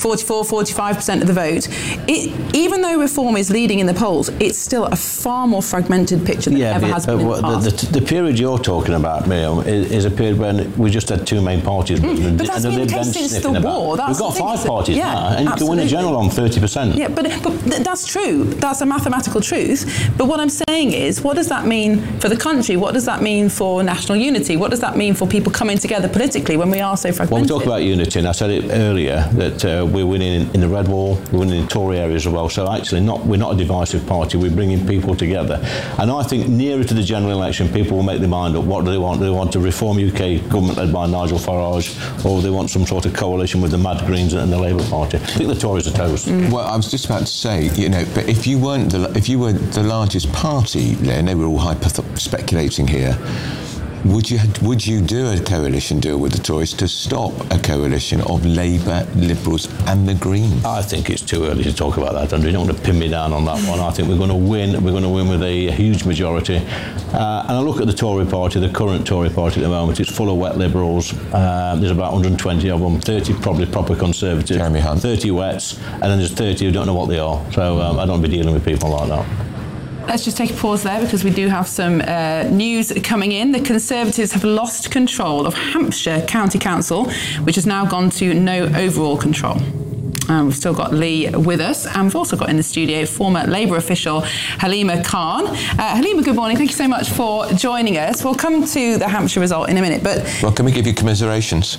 44, 45% of the vote. Even though Reform is leading in the polls, it's still a far more fragmented picture than ever has been in the past. The period you're talking about, Miriam, is a period when we just had two main parties. But that's been the case since the war. We've got 5 parties now, and you can win a general on 30%. Yeah, but that's true. That's a mathematical truth. But what I'm saying is, what does that mean for the country? What does that mean for national unity? What does that mean for people coming together politically when we are so fragmented? Well, we talk about unity, and I said it earlier, that we're winning in the Red Wall, we're winning in Tory areas as well. So actually, we're not a divisive party. We're bringing people together. And I think nearer to the general election, people will make their mind up. What do they want? Do they want a Reform UK government led by Nigel Farage, or they want some sort of coalition with the Mad Greens and the Labour Party? I think the Tories are toast. Well, I was just about to say, but if you were the largest party, and they were all speculating here, would you do a coalition deal with the Tories to stop a coalition of Labour, Liberals and the Greens? I think it's too early to talk about that, Andrew. You don't want to pin me down on that one. I think we're going to win. We're going to win with a huge majority. And I look at the Tory party, the current Tory party at the moment. It's full of wet Liberals. There's about 120 of them, 30 probably proper Conservatives, Jeremy Hunt. 30 wets, and then there's 30 who don't know what they are. So I don't want to be dealing with people like that. Let's just take a pause there because we do have some news coming in. The Conservatives have lost control of Hampshire County Council, which has now gone to no overall control. We've still got Lee with us, and we've also got in the studio former Labour official Halima Khan. Halima, good morning. Thank you so much for joining us. We'll come to the Hampshire result in a minute, but... Well, can we give you commiserations?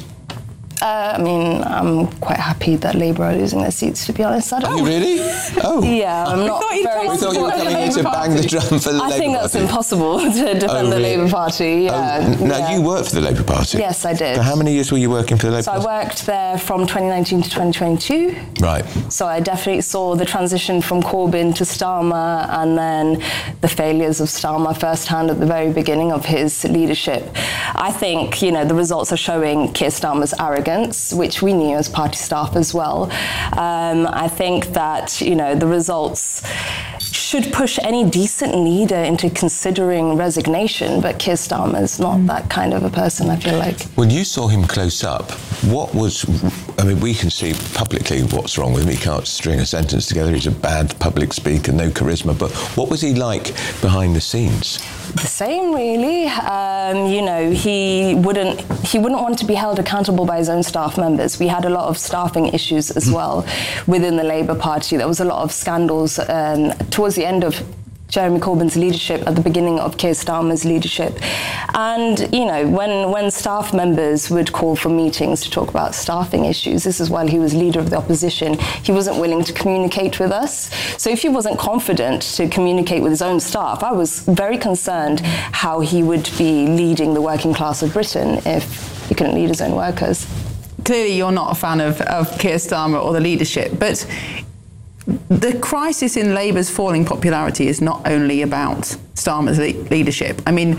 I'm quite happy that Labour are losing their seats, to be honest. Are you really? Oh. Yeah, I'm not very... We thought you were coming here to bang the drum for the Labour Party. I think that's impossible to defend the Labour Party. Now, you worked for the Labour Party? Yes, I did. For how many years were you working for the Labour Party? So I worked there from 2019 to 2022. Right. So I definitely saw the transition from Corbyn to Starmer, and then the failures of Starmer firsthand at the very beginning of his leadership. I think, the results are showing Keir Starmer's arrogance, which we knew as party staff as well. I think that, the results should push any decent leader into considering resignation, but Keir Starmer's not that kind of a person, I feel like. When you saw him close up, we can see publicly what's wrong with him. He can't string a sentence together. He's a bad public speaker, no charisma. But what was he like behind the scenes? The same, really. He wouldn't want to be held accountable by his own staff members. We had a lot of staffing issues as well within the Labour Party. There was a lot of scandals towards the end of Jeremy Corbyn's leadership, at the beginning of Keir Starmer's leadership. And, when staff members would call for meetings to talk about staffing issues, this is while he was leader of the opposition, he wasn't willing to communicate with us. So if he wasn't confident to communicate with his own staff, I was very concerned how he would be leading the working class of Britain if he couldn't lead his own workers. Clearly you're not a fan of Keir Starmer or the leadership, but the crisis in Labour's falling popularity is not only about Starmer's leadership.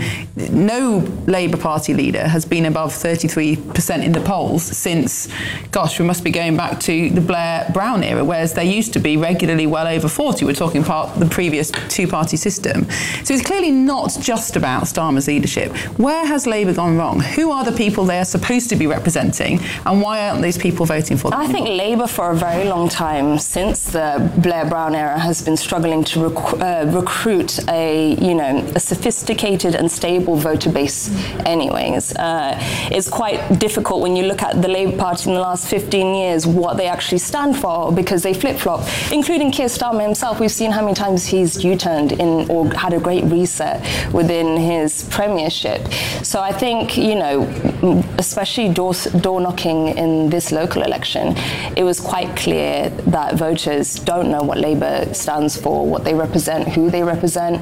No Labour Party leader has been above 33% in the polls since, we must be going back to the Blair-Brown era, whereas they used to be regularly well over 40. We're talking about the previous two-party system. So it's clearly not just about Starmer's leadership. Where has Labour gone wrong? Who are the people they are supposed to be representing, and why aren't those people voting for them? I think Labour, for a very long time, since the Blair-Brown era, has been struggling to recruit a sophisticated and stable voter base anyways. It's quite difficult when you look at the Labour Party in the last 15 years, what they actually stand for, because they flip-flop, including Keir Starmer himself. We've seen how many times he's U-turned or had a great reset within his premiership. So I think, especially door knocking in this local election, it was quite clear that voters don't know what Labour stands for, what they represent, who they represent.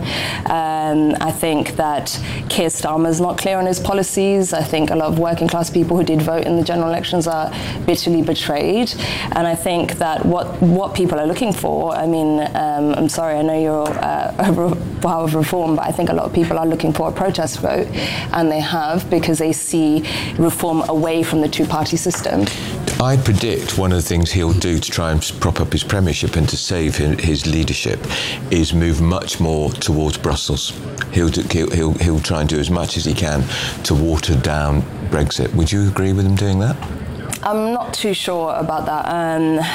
I think that Keir Starmer's not clear on his policies. I think a lot of working class people who did vote in the general elections are bitterly betrayed. And I think that what people are looking for, I'm sorry, I know you're a power of reform, but I think a lot of people are looking for a protest vote, and they have, because they see reform away from the two-party system. I predict one of the things he'll do to try and prop up his premiership and to save his leadership is move much more towards Brussels. He'll try and do as much as he can to water down Brexit. Would you agree with him doing that? I'm not too sure about that.